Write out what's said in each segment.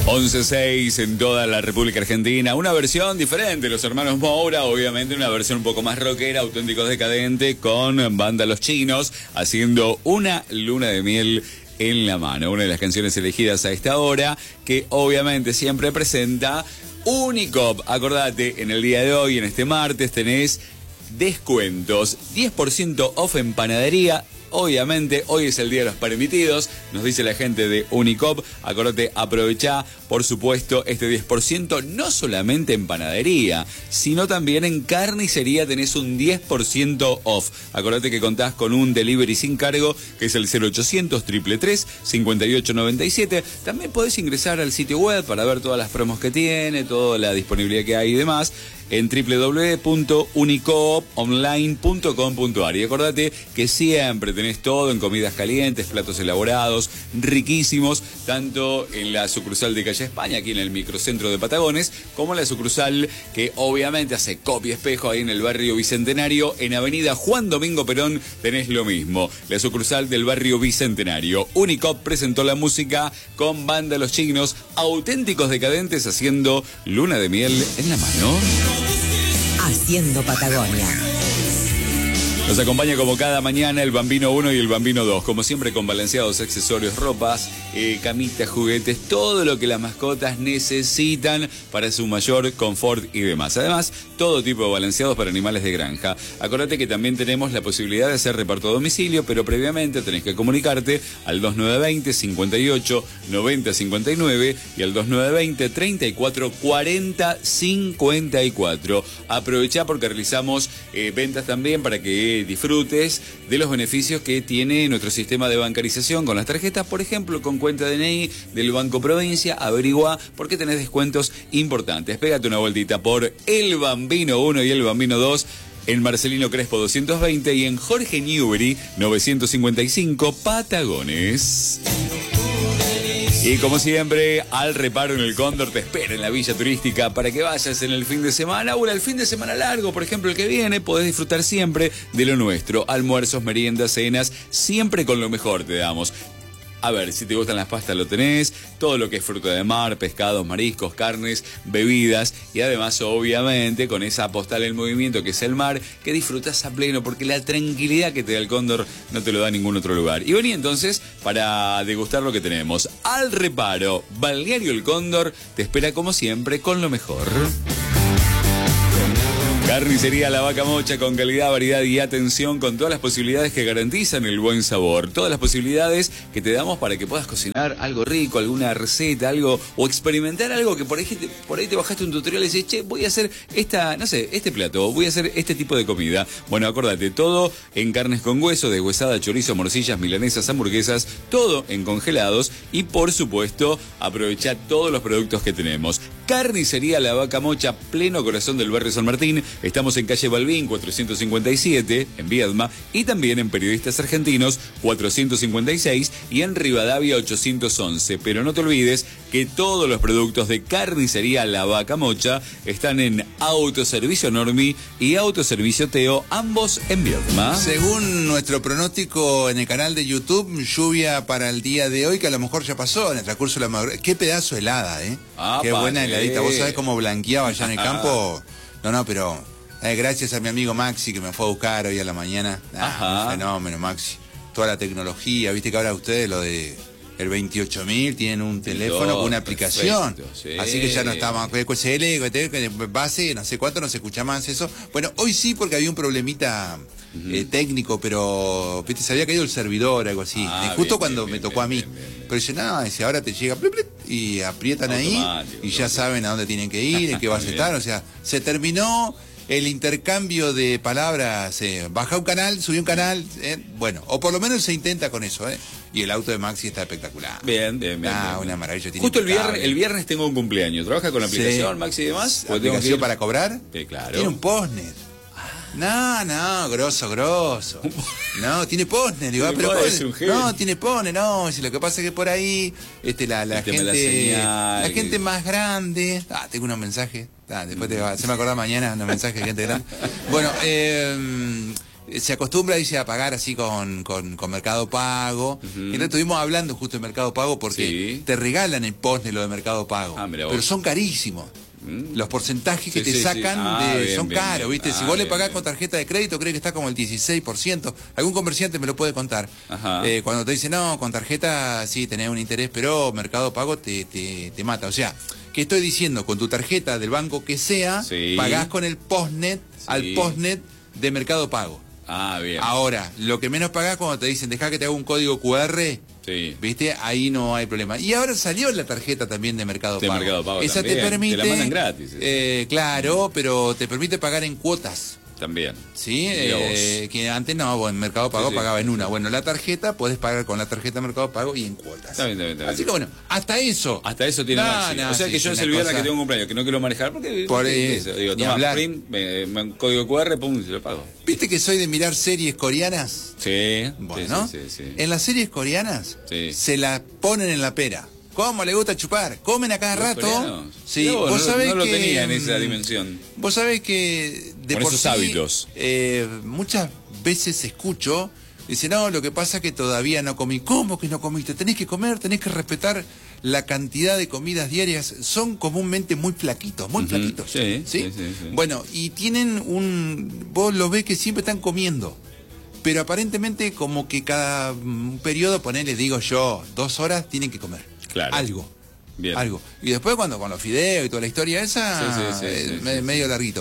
11.6 en toda la República Argentina. Una versión diferente, los hermanos Moura, obviamente una versión un poco más rockera, Auténticos Decadentes, con Banda Los Chinos, haciendo Una Luna de Miel en la Mano. Una de las canciones elegidas a esta hora, que obviamente siempre presenta Unicop. Acordate, en el día de hoy, en este martes, tenés descuentos, 10% off en panadería. Obviamente, hoy es el día de los permitidos, nos dice la gente de Unicop. Acordate, aprovechá, por supuesto, este 10%, no solamente en panadería, sino también en carnicería tenés un 10% off. Acordate que contás con un delivery sin cargo, que es el 0800-333-5897. También podés ingresar al sitio web para ver todas las promos que tiene, toda la disponibilidad que hay y demás, en www.unicoponline.com.ar. Y acordate que siempre tenés todo en comidas calientes, platos elaborados, riquísimos, tanto en la sucursal de Calle España, aquí en el microcentro de Patagones, como en la sucursal que obviamente hace copia espejo ahí en el barrio Bicentenario, en avenida Juan Domingo Perón, tenés lo mismo, la sucursal del barrio Bicentenario. Unicop presentó la música con Banda Los Chinos, Auténticos Decadentes, haciendo Luna de Miel en la Mano. Haciendo Patagonia. Nos acompaña como cada mañana el Bambino 1 y el Bambino 2, como siempre con balanceados accesorios, ropas, camitas, juguetes, todo lo que las mascotas necesitan para su mayor confort y demás. Además, todo tipo de balanceados para animales de granja. Acordate que también tenemos la posibilidad de hacer reparto a domicilio, pero previamente tenés que comunicarte al 2920 58 90 59 y al 2920 34 40 54. Aprovechá porque realizamos ventas también para que disfrutes de los beneficios que tiene nuestro sistema de bancarización con las tarjetas, por ejemplo, con cuenta DNI del Banco Provincia. Averigua por qué tenés descuentos importantes. Pégate una vueltita por el Bambino 1 y el Bambino 2 en Marcelino Crespo 220 y en Jorge Newbery 955 Patagones. Y como siempre, Al Reparo en el Cóndor te espera en la Villa Turística para que vayas en el fin de semana o en el fin de semana largo, por ejemplo, el que viene. Podés disfrutar siempre de lo nuestro. Almuerzos, meriendas, cenas, siempre con lo mejor te damos. A ver, si te gustan las pastas lo tenés, todo lo que es fruta de mar, pescados, mariscos, carnes, bebidas y además obviamente con esa postal en movimiento que es el mar, que disfrutás a pleno porque la tranquilidad que te da el Cóndor no te lo da ningún otro lugar. Y vení entonces para degustar lo que tenemos. Al Reparo, Balneario El Cóndor te espera como siempre con lo mejor. Carnicería La Vaca Mocha, con calidad, variedad y atención, con todas las posibilidades que garantizan el buen sabor. Todas las posibilidades que te damos para que puedas cocinar algo rico, alguna receta, algo, o experimentar algo que por ahí te bajaste un tutorial y dices, che, voy a hacer este plato, voy a hacer este tipo de comida. Bueno, acordate, todo en carnes con hueso, deshuesada, chorizo, morcillas, milanesas, hamburguesas, todo en congelados y por supuesto, aprovecha todos los productos que tenemos. Carnicería La Vaca Mocha, pleno corazón del barrio San Martín. Estamos en calle Balbín 457, en Viedma, y también en Periodistas Argentinos 456 y en Rivadavia 811. Pero no te olvides que todos los productos de Carnicería La Vaca Mocha están en Autoservicio Normi y Autoservicio Teo, ambos en Viedma. Según nuestro pronóstico en el canal de YouTube, lluvia para el día de hoy, que a lo mejor ya pasó en el transcurso de la madrugada. Qué pedazo helada, ¿eh? Qué buena heladita. ¿Vos sabés cómo blanqueaba allá en el campo? No, pero gracias a mi amigo Maxi que me fue a buscar hoy a la mañana. Un fenómeno, Maxi. Toda la tecnología, viste que ahora ustedes lo de el 28.000 tienen un teléfono con una aplicación. Sí. Así que ya no está más base, no sé cuánto, no se escucha más eso. Bueno, hoy sí porque había un problemita técnico, pero viste, se había caído el servidor, algo así. Justo cuando me tocó a mí. Pero dice, si ahora te llega y aprietan ahí y ya saben a dónde tienen que ir, en qué vas a estar. O sea, se terminó el intercambio de palabras. Baja un canal, subí un canal. Bueno, o por lo menos se intenta con eso. Y el auto de Maxi está espectacular. Bien. Una maravilla. Justo el viernes tengo un cumpleaños. ¿Trabaja con la aplicación Maxi y demás? ¿Aplicación para cobrar? Claro. Tiene un postnet. No, grosso. No, tiene postner, digo, pero no, tiene postner, no, si lo que pasa es que por ahí, la gente más grande, tengo unos mensajes, después se me acordá mañana unos mensajes de gente grande. Bueno, se acostumbra, dice, a pagar así con Mercado Pago. Entonces estuvimos hablando justo de Mercado Pago porque te regalan el postnet lo de Mercado Pago. Pero son carísimos. Los porcentajes que te sacan son caros, ¿viste? Si vos le pagás con tarjeta de crédito, creo que está como el 16%. Algún comerciante me lo puede contar. Cuando te dice, no, con tarjeta sí tenés un interés, pero Mercado Pago te mata. O sea, ¿qué estoy diciendo? Con tu tarjeta del banco que sea, pagás con el postnet al postnet de Mercado Pago. Bien. Ahora, lo que menos pagás cuando te dicen, dejá que te haga un código QR... ¿Viste? Ahí no hay problema. Y ahora salió la tarjeta también de Mercado Pago. Mercado Pago esa también. te permite... Te la mandan gratis. Claro, pero te permite pagar en cuotas. También. Sí, que antes no, en Mercado Pago pagaba en una. Bueno, la tarjeta, podés pagar con la tarjeta de Mercado Pago y en cuotas. Está bien. Así que bueno, hasta eso. Hasta eso tiene Maxi. O sea que yo es el viernes que tengo un cumpleaños, que no quiero manejar porque... Por eso. Digo, toma print, código QR, pum, se lo pago. ¿Viste que soy de mirar series coreanas? Sí. Bueno, sí. En las series coreanas se la ponen en la pera. ¿Cómo le gusta chupar? Comen a cada rato. Sí, no, vos sabés no lo que tenía en esa dimensión. Vos sabés que de con por esos sí, hábitos. Muchas veces escucho, dice, no, lo que pasa es que todavía no comí. ¿Cómo que no comiste? Tenés que comer, tenés que respetar la cantidad de comidas diarias. Son comúnmente muy flaquitos, muy flaquitos. Sí. Bueno, y tienen vos lo ves que siempre están comiendo. Pero aparentemente como que cada periodo, ponele, digo yo, 2 horas tienen que comer. Claro. Algo. Bien. Algo. Y después cuando con los fideos y toda la historia esa, medio larguito.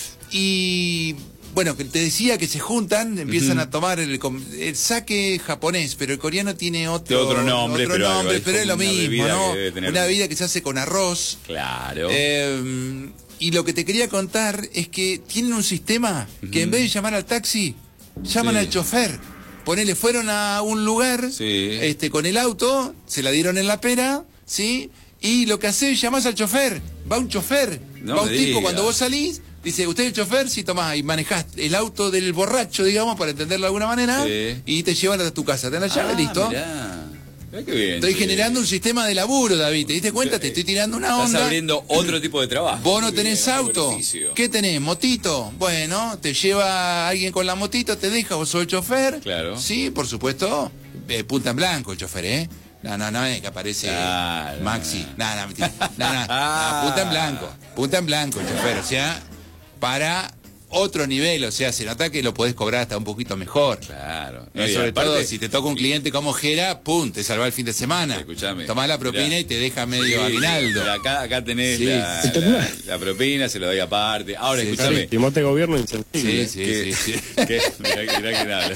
Y bueno, que te decía que se juntan, empiezan a tomar el sake japonés, pero el coreano tiene otro nombre, pero es lo mismo, ¿no? Una bebida que se hace con arroz. Claro. Y lo que te quería contar es que tienen un sistema que en vez de llamar al taxi, llaman al chofer. Ponele, fueron a un lugar con el auto, se la dieron en la pera, ¿sí? Y lo que hace es llamás al chofer. Va un chofer, va un tipo cuando vos salís, dice, ¿usted es el chofer? Sí, tomás, y manejás el auto del borracho, digamos, para entenderlo de alguna manera, y te llevan a tu casa. Te dan la llave, listo. Mirá. Qué bien, estoy generando un sistema de laburo, David. ¿Te diste cuenta? Te estoy tirando una onda. Estás abriendo otro tipo de trabajo. Vos no tenés auto. ¿Qué tenés? ¿Motito? Bueno, te lleva alguien con la motito, te deja, vos sos el chofer. Claro. Sí, por supuesto. Punta en blanco el chofer, ¿eh? No, es que aparece Maxi. No, mentira. No, punta en blanco el chofer. O sea, para otro nivel, o sea, se nota que lo podés cobrar hasta un poquito mejor. Claro. Sobre todo, si te toca un cliente como Jera, pum, te salva el fin de semana. Escuchame. Tomás la propina y te deja medio aguinaldo. Acá tenés la propina, se lo doy aparte. Ahora, escuchame. Timote gobierno insensible. Sí. Mirá que nada.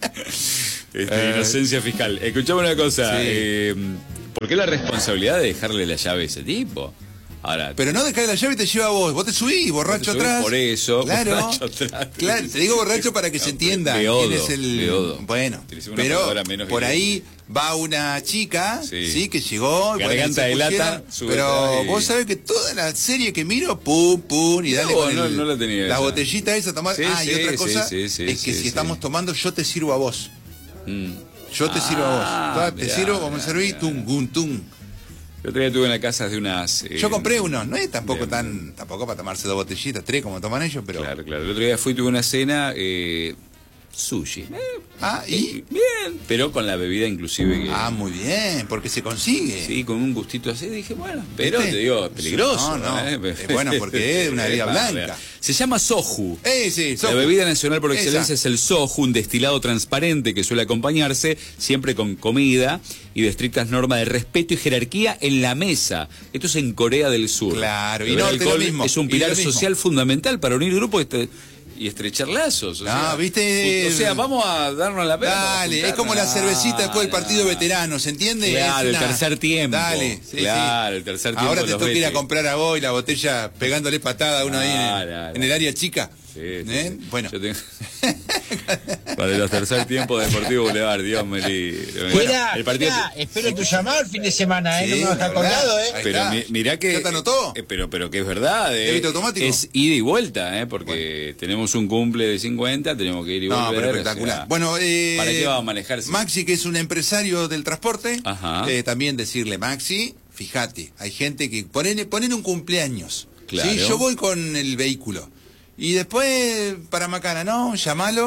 Inocencia fiscal. Escuchame una cosa. ¿Por qué la responsabilidad de dejarle la llave a ese tipo? Ahora, pero no dejar la llave y te lleva a vos te subís, borracho atrás. Por eso, claro, borracho atrás. Claro, te digo borracho para que se entienda quién es el... Bueno, pero por ahí va una chica, sí que llegó... Garganta de lata. Pero vos sabés que toda la serie que miro, pum, y dale con no la tenía la botellita esa, tomar... y otra cosa es que si estamos tomando, yo te sirvo a vos. Yo te sirvo a vos. Te sirvo, vamos a servir, tum. El otro día tuve en la casa de unas... yo compré uno, no es tampoco tampoco para tomarse 2 botellitas, 3 como toman ellos, pero... Claro. El otro día tuve una cena, sushi. ¿Y? Bien, pero con la bebida inclusive. Muy bien, porque se consigue. Sí, con un gustito así, dije, bueno, pero te digo, es peligroso. No. Bueno, porque es una bebida blanca. Se llama soju. Sí, soju. La bebida nacional por excelencia es el soju, un destilado transparente que suele acompañarse siempre con comida y de estrictas normas de respeto y jerarquía en la mesa. Esto es en Corea del Sur. Claro, y no, el alcohol es un pilar social fundamental para unir grupos y estrechar lazos. ¿viste? O sea, vamos a darnos la pena. Dale, es como la cervecita después del partido veterano, ¿se entiende? Claro, el tercer tiempo. Dale, el tercer tiempo. Ahora te toca ir a comprar a vos y la botella pegándole patada a uno ahí en el área chica. Bueno. Yo tengo... Para los tercer tiempo de Deportivo Boulevard, Dios me libre. El partido... espero tu llamado el fin de semana, no me vas a acordado, Pero mirá que... ¿Ya te anotó? Pero que es verdad, ¿Débito automático? Es ida y vuelta, porque tenemos un cumple de 50, tenemos que ir y volver. Pero espectacular. O sea, ¿para qué va a manejarse? Maxi, que es un empresario del transporte, también decirle, Maxi, fíjate, hay gente que... Ponen un cumpleaños. Claro. ¿Sí? Yo voy con el vehículo. Y después, para Macana, llámalo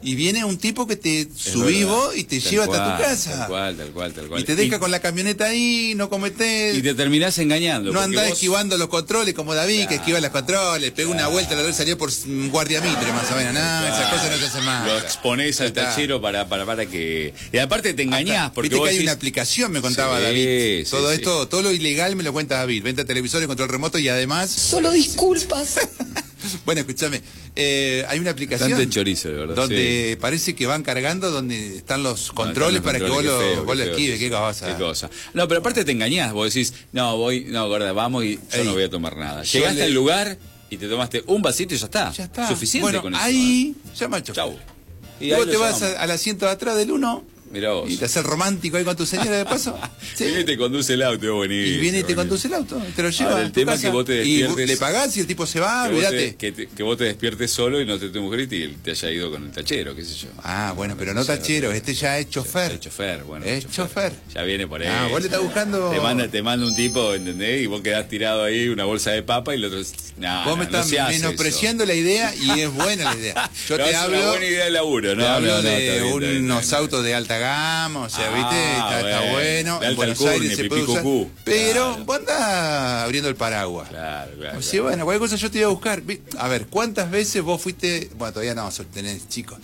y viene un tipo que te subís vos y te lleva hasta tu casa. Tal cual. Y te deja con la camioneta ahí, no cometés. Y te terminás engañando. No andás esquivando los controles como David, que esquiva los controles, pegó una vuelta, la salió por Guardia Mitre, más o menos. No, esas cosas no se hacen más. Lo exponés al tachero para que... Y aparte te engañás. Porque viste vos que hay una aplicación, me contaba David. Todo esto, todo lo ilegal me lo cuenta David. Venta televisores, control remoto y además... Solo disculpas. Bueno, escúchame, hay una aplicación chorizo, de verdad, donde parece que van cargando donde están los controles para que vos lo esquives. Qué cosa. No, pero aparte te engañás, vos decís, no, gorda, vamos y yo no voy a tomar nada. Llegaste al lugar y te tomaste un vasito y ya está. Suficiente bueno, con eso. Ahí llama al chofer. Chau. Y vos te vas al asiento de atrás del uno. Mirá vos. Y te haces romántico ahí con tu señora de paso. ¿Sí? Viene y te conduce el auto, buenísimo. Y viene y te conduce el auto, te lo lleva. Ahora, el tema es que vos te despiertes. Y le pagás y el tipo se va, olvídate. Que vos te despiertes solo y no te tu mujer y te haya ido con el tachero, qué sé yo. Ah, bueno, pero no tachero, este ya es chofer. Es chofer, bueno. Es chofer. Ya viene por ahí. Ah, vos le estás buscando. Te manda un tipo, ¿entendés? Y vos quedás tirado ahí, una bolsa de papa y el otro. Vos me estás menospreciando la idea y es buena la idea. Yo te hablo. Es una buena idea de laburo, ¿no? Te hablo de unos autos de alta gama, o sea, ¿viste? Está bueno. En Buenos Aires se puede usar. Pero vos andás abriendo el paraguas. Claro. Sí, bueno, cualquier cosa yo te iba a buscar. A ver, ¿cuántas veces vos fuiste? Bueno, todavía no, tenés chicos.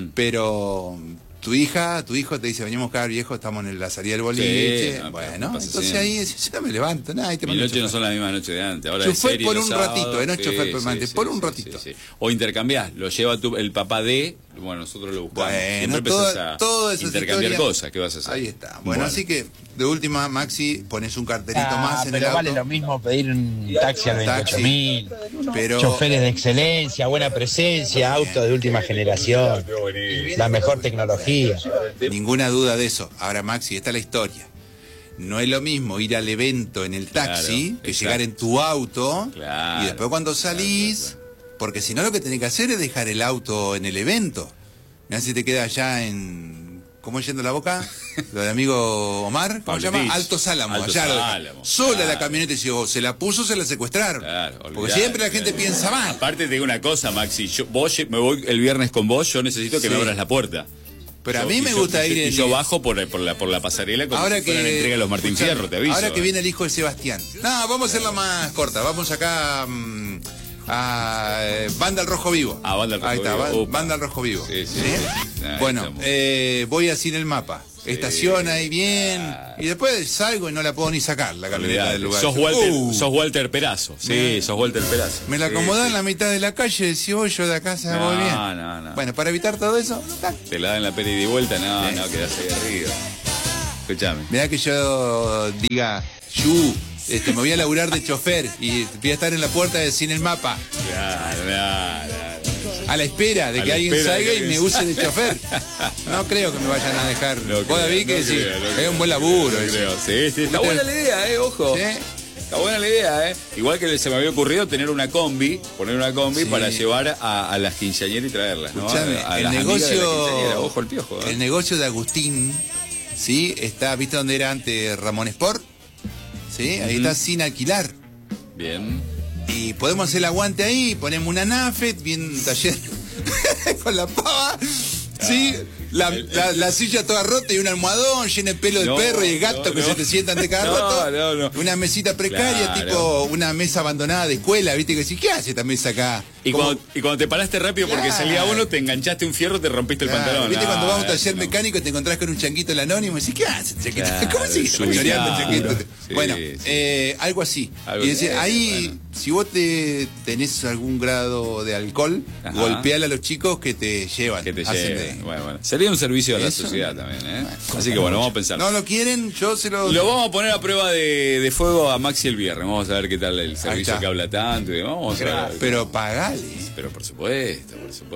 Pero tu hijo te dice, venimos acá, viejo, estamos en la salida del boliche. Sí, bueno, entonces ahí yo me levanto. Nada, mi noche no son las mismas noches de antes. Ahora chofer por un ratito, no es chofer permanente, por un ratito. O intercambiás, lo lleva el papá de... Bueno, nosotros lo buscamos. Bueno, siempre empezás a intercambiar cosas. ¿Qué vas a hacer? Ahí está. Bueno, así que de última, Maxi, pones un cartelito más en el auto. Pero vale lo mismo pedir un taxi al 28.000. Pero choferes de excelencia, buena presencia, autos de última generación, la mejor tecnología. Ninguna duda de eso. Ahora, Maxi, esta es la historia. No es lo mismo ir al evento en el taxi que llegar en tu auto y después cuando salís... Porque si no, lo que tenés que hacer es dejar el auto en el evento. Mirá si te queda allá en... ¿Cómo es yendo la boca? Lo del amigo Omar, ¿cómo se llama? Alto Sálamo. Sola la camioneta y si se la puso, se la secuestraron. Porque siempre la gente piensa mal. Aparte te digo una cosa, Maxi. Me voy el viernes con vos, yo necesito que me abras la puerta. Pero a mí me gusta ir en... yo bajo por la pasarela como ahora si fuera la entrega de los Martín Fierro, te aviso. Ahora que viene el hijo de Sebastián. No, vamos a hacerla más corta. Vamos acá... Banda al Rojo Vivo. Banda al Rojo Vivo. Ahí está, Banda al Rojo Vivo. Sí. Bueno, voy así en el mapa. Estaciona ahí bien. Y después salgo y no la puedo ni sacar la camioneta del lugar. Sos Walter Perazo. Sí, sos Walter Perazo. Me la acomodás en la mitad de la calle y decís, yo de acá se me voy bien. No. Bueno, para evitar todo eso, te la dan la peli de vuelta, no, quedás ahí arriba. Escuchame. Mirá que yo diga, me voy a laburar de chofer y voy a estar en la puerta de Sin el Mapa. Claro. A la espera de que alguien salga y me use de chofer. No creo que me vayan a dejar. Vos, David, que decís, es un buen laburo. Sí, está buena la idea, ojo. ¿Sí? Está buena la idea, Igual que se me había ocurrido poner una combi para llevar a las quinceañeras y traerlas, ¿no? El negocio, ojo el piojo. El negocio de Agustín, ¿sí? Está, ¿viste dónde era antes Ramón Sport? ¿Sí? Ahí está sin alquilar. Bien. Y podemos hacer el aguante ahí, ponemos una Nafet, bien taller con la pava, ¿sí? La silla toda rota y un almohadón lleno de pelo de perro y el gato que se te sientan de cada rato. Una mesita precaria, tipo una mesa abandonada de escuela, ¿viste? Que decís, ¿qué hace esta mesa acá? Y cuando te paraste rápido porque salía uno, te enganchaste un fierro, te rompiste el pantalón. ¿Viste cuando vas a un taller mecánico y te encontrás con un changuito el anónimo y decís, ¿qué hace? ¿Cómo así? Bueno, algo así. Y decís, ahí, si vos tenés algún grado de alcohol, golpeale a los chicos que te llevan. Bueno. Sería un servicio a la sociedad también, Así que bueno, vamos a pensar. ¿No lo quieren? Yo se lo vamos a poner a prueba de fuego a Maxi el viernes. Vamos a ver qué tal el servicio que habla tanto. Vamos a ver. Pero pagale. Pero por supuesto.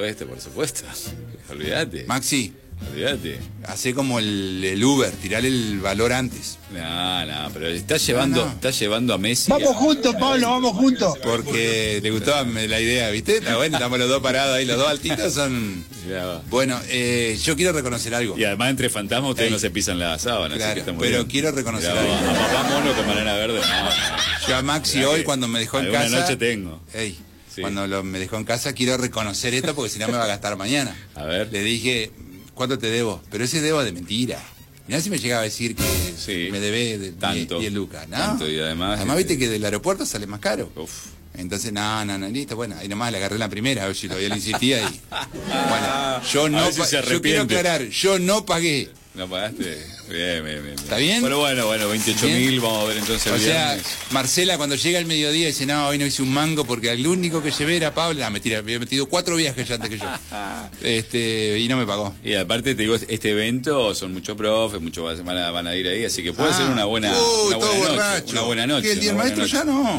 Olvídate. Maxi. Olvídate. Hacé como el Uber, tirale el valor antes. No, pero está llevando a Messi. Vamos juntos, Pablo, vamos juntos. Porque le gustaba la idea, ¿viste? Está bueno, estamos los dos parados ahí, los dos altitos son... Bueno, yo quiero reconocer algo. Y además entre fantasmas ustedes no se pisan la sábana. Claro, así que pero quiero reconocer algo. A papá mono con banana verde, no. Yo a Maxi hoy cuando me dejó en casa... Una noche tengo. Ey, cuando me dejó en casa, quiero reconocer esto porque si no me va a gastar mañana. A ver. Le dije, ¿cuánto te debo? Pero ese debo de mentira. Mirá si me llegaba a decir que me debe de tanto, 10 lucas, ¿no? Tanto, y además viste que del aeropuerto sale más caro. Entonces, no, listo, bueno, ahí nomás le agarré la primera, a ver si todavía le insistía y... Bueno, yo quiero aclarar, yo no pagué. ¿No pagaste? Bien. ¿Está bien? Bueno, 28.000, vamos a ver entonces el viernes. Marcela cuando llega el mediodía dice, no, hoy no hice un mango porque el único que llevé era Pablo. No, mentira, había metido 4 viajes ya antes que yo. Y no me pagó. Y aparte te digo, este evento son muchos profes, muchos van a ir ahí, así que puede ser una buena noche. Una buena noche. ¿Que el día del maestro ya no?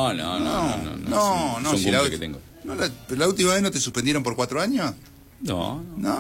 No. No, si que tengo. ¿Pero la última vez no te suspendieron por 4 años? No.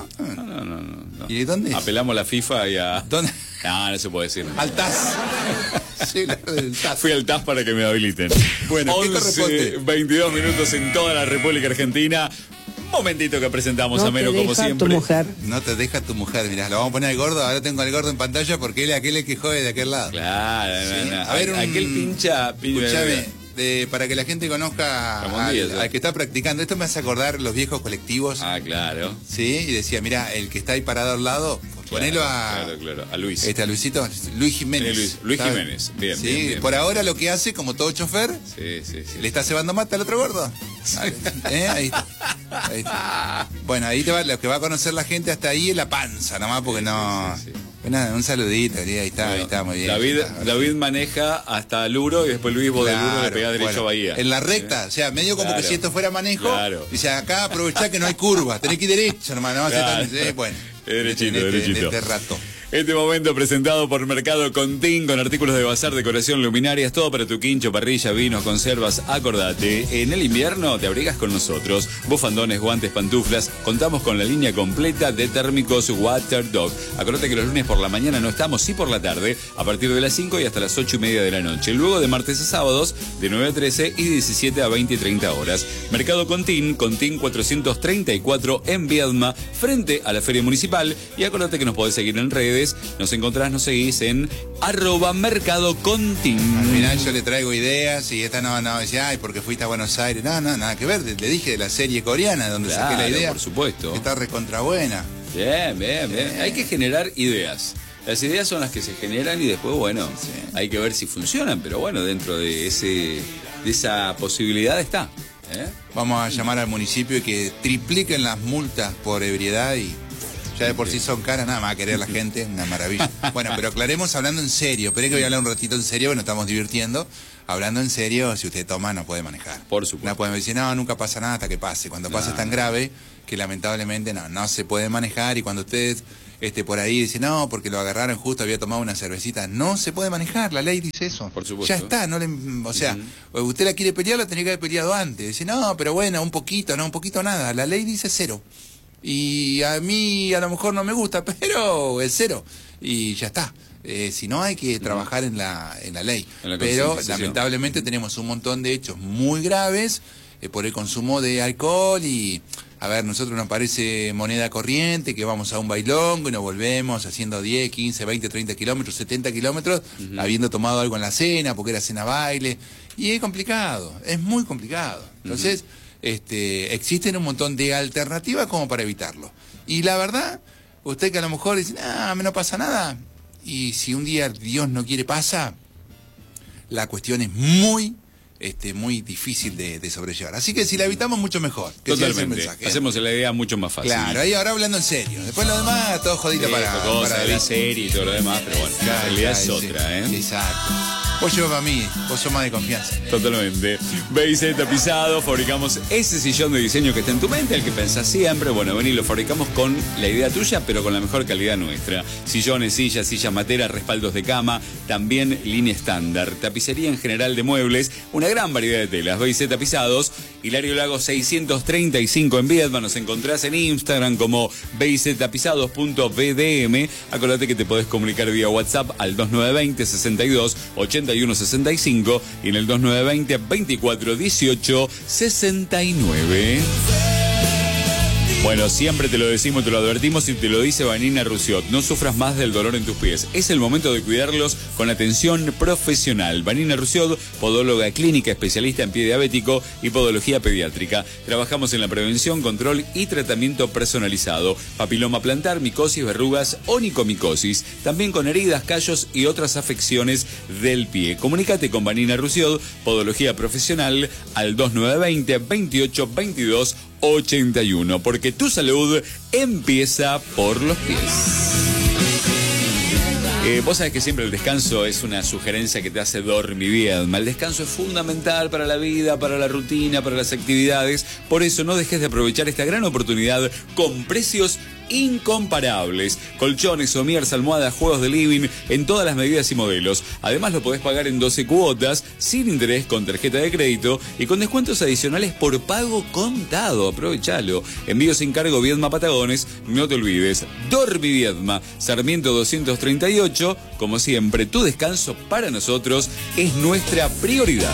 ¿Y de dónde? Apelamos a la FIFA y a... ¿Dónde? No se puede decir. Al TAS. Sí, del TAS. Fui al TAS para que me habiliten. Bueno, 11, 22 minutos en toda la República Argentina. Momentito que presentamos a Melo como siempre. No te deja tu mujer, mirá, lo vamos a poner al gordo, ahora tengo al gordo en pantalla porque él es aquel que jode de aquel lado. Claro, A ver, aquel pincha... Escuchame. Para que la gente conozca al que está practicando. Esto me hace acordar los viejos colectivos. Ah, claro. Sí, y decía, mira, el que está ahí parado al lado, ponelo Claro, a Luis. A Luisito, Luis Jiménez. Luis Jiménez, bien, sí, bien. Por ahora lo que hace, como todo chofer, le está cebando mate al otro gordo. Ahí está. Bueno, ahí te va, lo que va a conocer la gente hasta ahí es la panza, nomás, porque un saludito, ahí está muy bien. David maneja hasta Luro y después Luis, vos de Luro le pegás derecho a Bahía. En la recta, o sea, medio como que si esto fuera manejo, dice, acá aprovechá que no hay curva, tenés que ir derecho, nomás, bueno. Derechito. Este rato. Este momento presentado por Mercado Contín con artículos de bazar, decoración, luminarias, todo para tu quincho, parrilla, vinos, conservas. Acordate, en el invierno te abrigas con nosotros. Bufandones, guantes, pantuflas. Contamos con la línea completa de térmicos Waterdog. Acordate que los lunes por la mañana no estamos, sí por la tarde, a partir de las 5 y hasta las 8:30 de la noche. Luego de martes a sábados, de 9 a 13 y 17 a 20 y 30 horas. Mercado Contín 434 en Viedma, frente a la Feria Municipal. Y acordate que nos podés seguir en redes. Nos nos seguís en @mercadocontin. Al final yo le traigo ideas y esta no decía, ay, porque fuiste a Buenos Aires. No, nada que ver. Le dije de la serie coreana donde saqué la idea. Por supuesto. Está recontra buena. Bien. Hay que generar ideas. Las ideas son las que se generan y después, hay que ver si funcionan, pero dentro de esa posibilidad está. Vamos a llamar al municipio y que tripliquen las multas por ebriedad y... Ya de por sí son caras, nada más a querer la gente, una maravilla. Bueno, pero aclaremos hablando en serio. Esperé que voy a hablar un ratito en serio, nos estamos divirtiendo. Hablando en serio, si usted toma, no puede manejar. Por supuesto. No puede decir, nunca pasa nada hasta que pase. Cuando pasa es tan grave que lamentablemente no se puede manejar. Y cuando usted por ahí dice, no, porque lo agarraron justo, había tomado una cervecita, no se puede manejar, la ley dice eso. Por supuesto. Ya está, usted la quiere pelear, la tenía que haber peleado antes. Dice, no, pero un poquito nada. La ley dice 0. Y a mí a lo mejor no me gusta, pero es 0. Y ya está. Si no, hay que trabajar en la ley. Pero lamentablemente tenemos un montón de hechos muy graves por el consumo de alcohol y... A ver, nosotros nos parece moneda corriente, que vamos a un bailongo y nos volvemos haciendo 10, 15, 20, 30 kilómetros, 70 kilómetros, habiendo tomado algo en la cena, porque era cena baile. Y es complicado, es muy complicado. Entonces... existen un montón de alternativas como para evitarlo. Y la verdad, usted que a lo mejor dice, no pasa nada, y si un día Dios no quiere pasa, la cuestión es muy difícil de sobrellevar. Así que si la evitamos, mucho mejor. Totalmente. Hacemos la idea mucho más fácil. Claro, ahí ahora hablando en serio. Después lo demás, todo jodito para la serie y todo lo demás, pero la realidad es otra, Exacto. Vos llevas para mí, vos sos más de confianza. Totalmente. BIC Tapizado, fabricamos ese sillón de diseño que está en tu mente, el que pensás siempre. Vení, lo fabricamos con la idea tuya, pero con la mejor calidad nuestra. Sillones, sillas materas, respaldos de cama, también línea estándar. Tapicería en general de muebles, una gran variedad de telas. BIC Tapizados, Hilario Lago 635 en Viedma. Nos encontrás en Instagram como bictapizados.bdm. Acordate que te podés comunicar vía WhatsApp al 2920 62 8165 y en el 2920 24 18 69. Bueno, siempre te lo decimos, te lo advertimos y te lo dice Vanina Roussiot. No sufras más del dolor en tus pies. Es el momento de cuidarlos con atención profesional. Vanina Roussiot, podóloga clínica, especialista en pie diabético y podología pediátrica. Trabajamos en la prevención, control y tratamiento personalizado. Papiloma plantar, micosis, verrugas, onicomicosis. También con heridas, callos y otras afecciones del pie. Comunícate con Vanina Roussiot, podología profesional, al 2920 28 22 81, porque tu salud empieza por los pies. Vos sabés que siempre el descanso es una sugerencia que te hace dormir bien. El descanso es fundamental para la vida, para la rutina, para las actividades. Por eso no dejes de aprovechar esta gran oportunidad con precios incomparables. Colchones, somieres, almohadas, juegos de living en todas las medidas y modelos. Además lo podés pagar en 12 cuotas, sin interés, con tarjeta de crédito y con descuentos adicionales por pago contado. Aprovechalo. Envío sin cargo Viedma Patagones. No te olvides. Dormi Viedma, Sarmiento 238. Como siempre, tu descanso para nosotros es nuestra prioridad.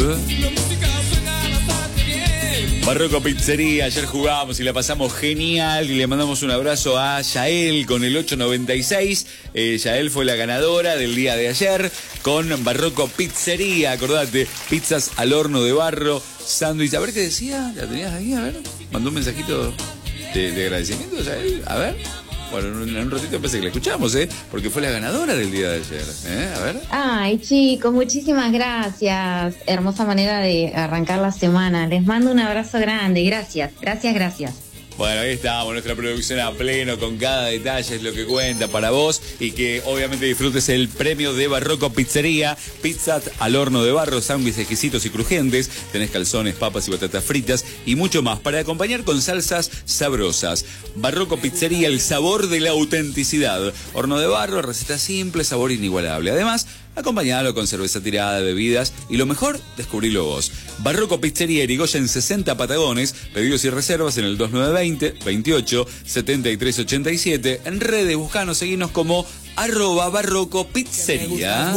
Barroco Pizzería, ayer jugamos y la pasamos genial y le mandamos un abrazo a Yael con el 896. Yael fue la ganadora del día de ayer con Barroco Pizzería, acordate, pizzas al horno de barro, sándwich. A ver qué decía, ¿la tenías ahí? A ver, mandó un mensajito de agradecimiento, Yael, a ver. Bueno, en un ratito pensé que la escuchamos, porque fue la ganadora del día de ayer. A ver. Ay, chicos, muchísimas gracias. Hermosa manera de arrancar la semana. Les mando un abrazo grande. Gracias. Bueno, ahí estamos, nuestra producción a pleno, con cada detalle es lo que cuenta para vos y que obviamente disfrutes el premio de Barroco Pizzería. Pizzas al horno de barro, sándwiches exquisitos y crujientes, tenés calzones, papas y batatas fritas y mucho más para acompañar con salsas sabrosas. Barroco Pizzería, el sabor de la autenticidad. Horno de barro, receta simple, sabor inigualable. Además, acompañalo con cerveza tirada, bebidas y lo mejor, descubrilo vos. Barroco Pizzería, Irigoyen 60 Patagones. Pedidos y reservas en el 2920 28 73 87. En redes, buscanos, seguinos como @Barroco Pizzería.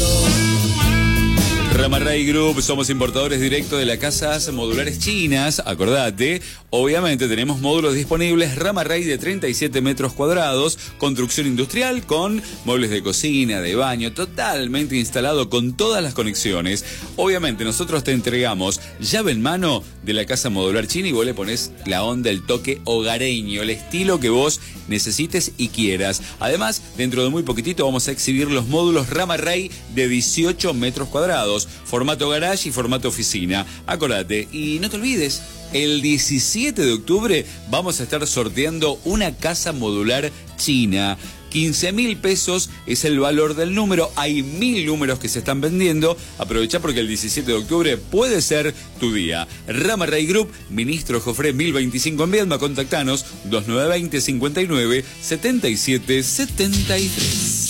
Ramarray Group, somos importadores directos de las casas modulares chinas, acordate. Obviamente tenemos módulos disponibles Ramarray de 37 metros cuadrados, construcción industrial con muebles de cocina, de baño, totalmente instalado con todas las conexiones. Obviamente nosotros te entregamos llave en mano de la casa modular china y vos le ponés la onda, el toque hogareño, el estilo que vos necesites y quieras. Además, dentro de muy poquitito vamos a exhibir los módulos Ramarray de 18 metros cuadrados, formato garage y formato oficina. Acordate, y no te olvides, el 17 de octubre vamos a estar sorteando una casa modular china. 15.000 pesos es el valor del número. Hay 1.000 números que se están vendiendo. Aprovecha porque el 17 de octubre puede ser tu día. Ramarray Group, Ministro Jofré 1025 en Viedma. Contactanos 2920 59 77 73.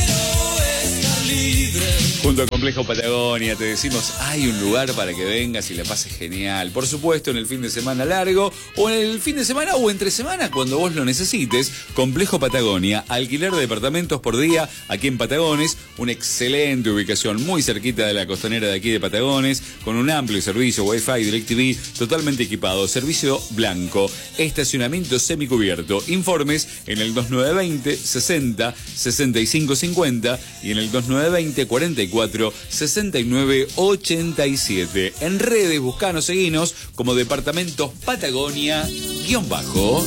Junto a Complejo Patagonia te decimos, hay un lugar para que vengas y la pases genial. Por supuesto, en el fin de semana largo, o en el fin de semana o entre semana, cuando vos lo necesites. Complejo Patagonia, alquiler de departamentos por día aquí en Patagones. Una excelente ubicación muy cerquita de la costanera de aquí de Patagones, con un amplio servicio Wi-Fi, DirecTV, totalmente equipado. Servicio blanco, estacionamiento semicubierto. Informes en el 2920 60 65 50 y en el 2920 44 69 87. En redes, buscanos, seguinos como Departamentos Patagonia _.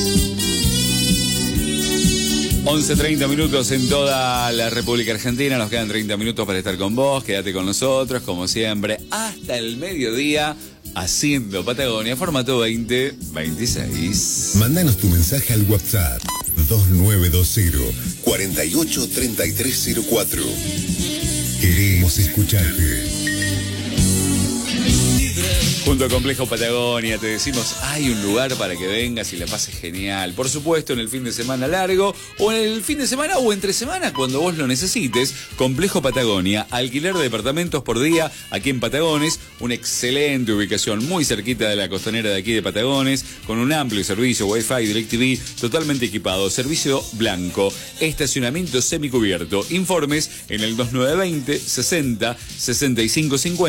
11:30 minutos en toda la República Argentina. Nos quedan 30 minutos para estar con vos. Quédate con nosotros, como siempre, hasta el mediodía, haciendo Patagonia, formato 2026. Mándanos tu mensaje al WhatsApp 2920 48 3304. Queremos escucharte. Junto a Complejo Patagonia te decimos, hay un lugar para que vengas y la pases genial. Por supuesto, en el fin de semana largo, o en el fin de semana o entre semana, cuando vos lo necesites. Complejo Patagonia, alquiler de departamentos por día aquí en Patagones. Una excelente ubicación muy cerquita de la costanera de aquí de Patagones, con un amplio servicio Wi-Fi, DirecTV, totalmente equipado. Servicio blanco, estacionamiento semicubierto. Informes en el 2920 60 65 50